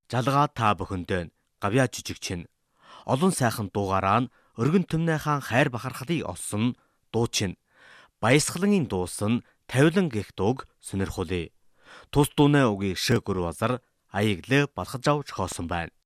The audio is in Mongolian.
жалгаа та бүхэндээ гавьяа жижиг чинь. Олон сайхан дуугараа нь өргөн түмнийхэн хайр бахархлыг олсон дуу чинь. Баясгалангийн дуусан тавилан гих дууг сонирхуулъя. Тус дууны үгийг шээгүр базар аяглаа балхаж авч хоосон байна.